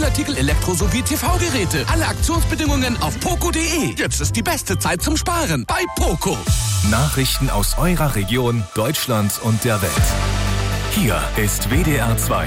Spieleartikel, Elektro- sowie TV-Geräte. Alle Aktionsbedingungen auf poco.de. Jetzt ist die beste Zeit zum Sparen bei Poco. Nachrichten aus eurer Region, Deutschland und der Welt. Hier ist WDR 2.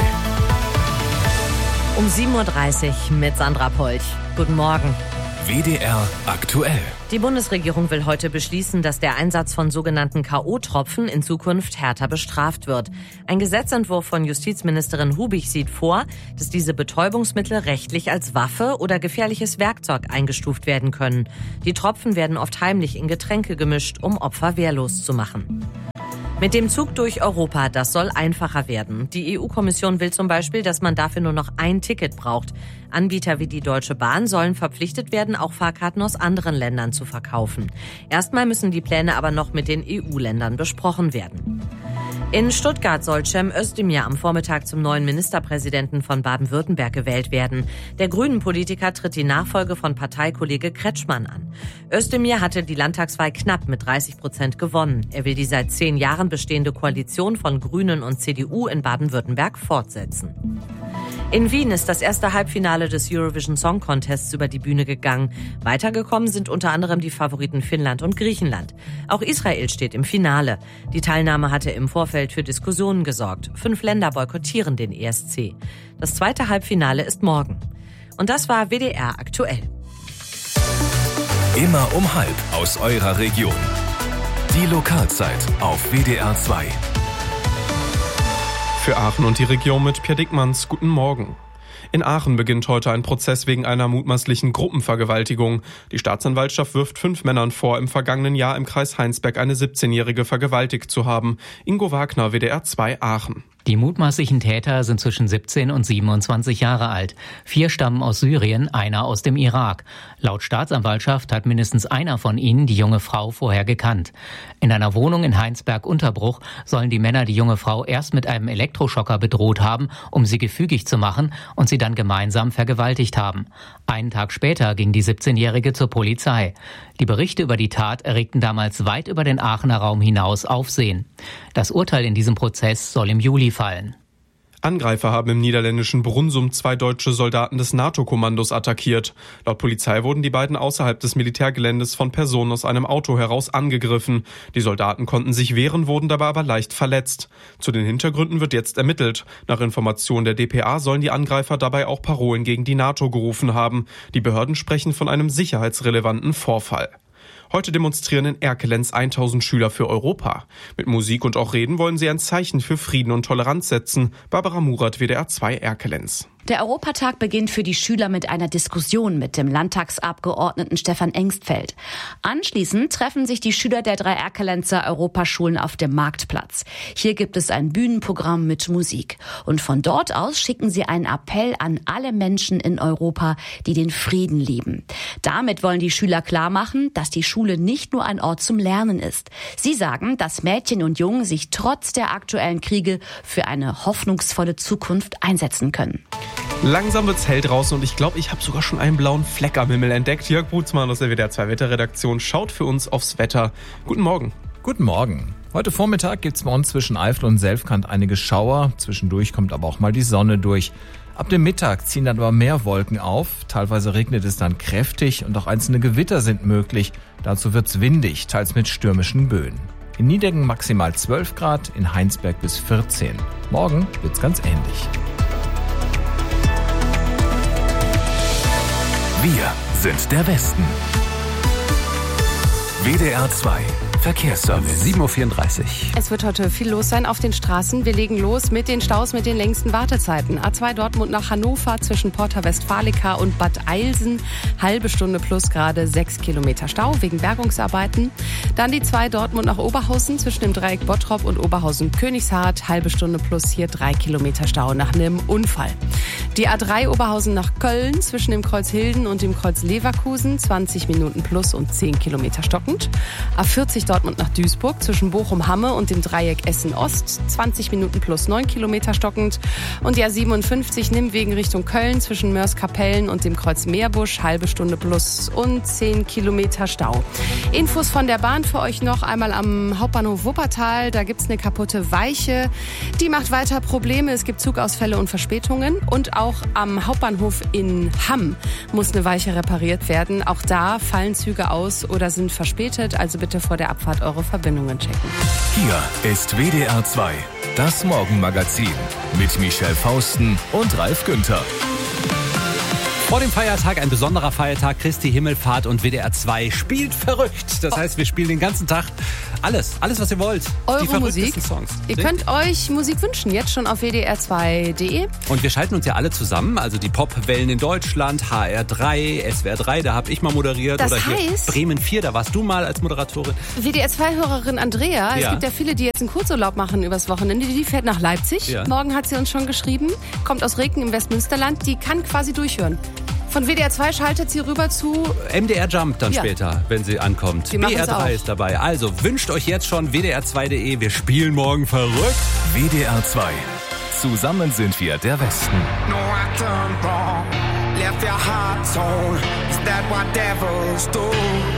Um 7.30 Uhr mit Sandra Polch. Guten Morgen. WDR aktuell. Die Bundesregierung will heute beschließen, dass der Einsatz von sogenannten K.O.-Tropfen in Zukunft härter bestraft wird. Ein Gesetzentwurf von Justizministerin Hubig sieht vor, dass diese Betäubungsmittel rechtlich als Waffe oder gefährliches Werkzeug eingestuft werden können. Die Tropfen werden oft heimlich in Getränke gemischt, um Opfer wehrlos zu machen. Mit dem Zug durch Europa, das soll einfacher werden. Die EU-Kommission will zum Beispiel, dass man dafür nur noch ein Ticket braucht. Anbieter wie die Deutsche Bahn sollen verpflichtet werden, auch Fahrkarten aus anderen Ländern zu verkaufen. Erstmal müssen die Pläne aber noch mit den EU-Ländern besprochen werden. In Stuttgart soll Cem Özdemir am Vormittag zum neuen Ministerpräsidenten von Baden-Württemberg gewählt werden. Der Grünen-Politiker tritt die Nachfolge von Parteikollege Kretschmann an. Özdemir hatte die Landtagswahl knapp mit 30% gewonnen. Er will die seit 10 Jahren bestehende Koalition von Grünen und CDU in Baden-Württemberg fortsetzen. In Wien ist das erste Halbfinale des Eurovision Song Contests über die Bühne gegangen. Weitergekommen sind unter anderem die Favoriten Finnland und Griechenland. Auch Israel steht im Finale. Die Teilnahme hatte im Vorfeld für Diskussionen gesorgt. 5 Länder boykottieren den ESC. Das zweite Halbfinale ist morgen. Und das war WDR aktuell. Immer um 12:30 aus eurer Region. Die Lokalzeit auf WDR 2. Für Aachen und die Region mit Pierre Dickmanns. Guten Morgen. In Aachen beginnt heute ein Prozess wegen einer mutmaßlichen Gruppenvergewaltigung. Die Staatsanwaltschaft wirft 5 Männern vor, im vergangenen Jahr im Kreis Heinsberg eine 17-Jährige vergewaltigt zu haben. Ingo Wagner, WDR 2 Aachen. Die mutmaßlichen Täter sind zwischen 17 und 27 Jahre alt. 4 stammen aus Syrien, einer aus dem Irak. Laut Staatsanwaltschaft hat mindestens einer von ihnen die junge Frau vorher gekannt. In einer Wohnung in Heinsberg-Unterbruch sollen die Männer die junge Frau erst mit einem Elektroschocker bedroht haben, um sie gefügig zu machen, und sie dann gemeinsam vergewaltigt haben. Einen Tag später ging die 17-Jährige zur Polizei. Die Berichte über die Tat erregten damals weit über den Aachener Raum hinaus Aufsehen. Das Urteil in diesem Prozess soll im Juli fallen. Angreifer haben im niederländischen Brunsum 2 deutsche Soldaten des NATO-Kommandos attackiert. Laut Polizei wurden die beiden außerhalb des Militärgeländes von Personen aus einem Auto heraus angegriffen. Die Soldaten konnten sich wehren, wurden dabei aber leicht verletzt. Zu den Hintergründen wird jetzt ermittelt. Nach Informationen der dpa sollen die Angreifer dabei auch Parolen gegen die NATO gerufen haben. Die Behörden sprechen von einem sicherheitsrelevanten Vorfall. Heute demonstrieren in Erkelenz 1000 Schüler für Europa. Mit Musik und auch Reden wollen sie ein Zeichen für Frieden und Toleranz setzen. Barbara Murat, WDR 2 Erkelenz. Der Europatag beginnt für die Schüler mit einer Diskussion mit dem Landtagsabgeordneten Stefan Engstfeld. Anschließend treffen sich die Schüler der 3 Erkelenzer Europaschulen auf dem Marktplatz. Hier gibt es ein Bühnenprogramm mit Musik. Und von dort aus schicken sie einen Appell an alle Menschen in Europa, die den Frieden lieben. Damit wollen die Schüler klarmachen, dass die Schule nicht nur ein Ort zum Lernen ist. Sie sagen, dass Mädchen und Jungen sich trotz der aktuellen Kriege für eine hoffnungsvolle Zukunft einsetzen können. Langsam wird's hell draußen und ich glaube, ich habe sogar schon einen blauen Fleck am Himmel entdeckt. Jörg Brutzmann aus der WDR 2 Wetterredaktion schaut für uns aufs Wetter. Guten Morgen. Guten Morgen. Heute Vormittag gibt's bei uns zwischen Eifel und Selfkant einige Schauer. Zwischendurch kommt aber auch mal die Sonne durch. Ab dem Mittag ziehen dann aber mehr Wolken auf. Teilweise regnet es dann kräftig und auch einzelne Gewitter sind möglich. Dazu wird's windig, teils mit stürmischen Böen. In Nideggen maximal 12 Grad, in Heinsberg bis 14. Morgen wird's ganz ähnlich. Wir sind der Westen. WDR 2 Verkehrsservice. 7.34 Uhr. Es wird heute viel los sein auf den Straßen. Wir legen los mit den Staus mit den längsten Wartezeiten. A2 Dortmund nach Hannover zwischen Porta Westfalica und Bad Eilsen. Halbe Stunde plus gerade 6 Kilometer Stau wegen Bergungsarbeiten. Dann die 2 Dortmund nach Oberhausen zwischen dem Dreieck Bottrop und Oberhausen-Königshardt. Halbe Stunde plus hier 3 Kilometer Stau nach einem Unfall. Die A3 Oberhausen nach Köln zwischen dem Kreuz Hilden und dem Kreuz Leverkusen. 20 Minuten plus und 10 Kilometer stockend. A40 Dortmund nach Duisburg zwischen Bochum-Hamme und dem Dreieck Essen-Ost. 20 Minuten plus 9 Kilometer stockend. Und die A57 Nimwegen Richtung Köln zwischen Mörs-Kapellen und dem Kreuz Meerbusch. Halbe Stunde plus und 10 Kilometer Stau. Infos von der Bahn für euch noch einmal am Hauptbahnhof Wuppertal. Da gibt's eine kaputte Weiche. Die macht weiter Probleme. Es gibt Zugausfälle und Verspätungen. Und auch am Hauptbahnhof in Hamm muss eine Weiche repariert werden. Auch da fallen Züge aus oder sind verspätet. Also bitte vor der Abfahrt eure Verbindungen checken. Hier ist WDR 2, das Morgenmagazin mit Michelle Fausten und Ralf Günther. Vor dem Feiertag, ein besonderer Feiertag, Christi Himmelfahrt, und WDR 2 spielt verrückt. Das heißt, wir spielen den ganzen Tag alles, was ihr wollt. Eure Musik. Songs. Ihr könnt euch Musik wünschen, jetzt schon auf wdr2.de. Und wir schalten uns ja alle zusammen, also die Popwellen in Deutschland, HR3, SWR 3, da habe ich mal moderiert. Das oder hier heißt, Bremen 4, da warst du mal als Moderatorin. WDR2-Hörerin Andrea, Ja. es gibt ja viele, die jetzt einen Kurzurlaub machen übers Wochenende. Die fährt nach Leipzig. Ja. Morgen hat sie uns schon geschrieben, kommt aus Reken im Westmünsterland. Die kann quasi durchhören. Von WDR 2 schaltet sie rüber zu MDR Jump dann Ja. später, wenn sie ankommt. Wir machen's BR3 auch. ist dabei. Also wünscht euch jetzt schon WDR2.de. Wir spielen morgen verrückt. WDR 2. Zusammen sind wir der Westen. No, I turned wrong, left your heart torn. Is that what devils do?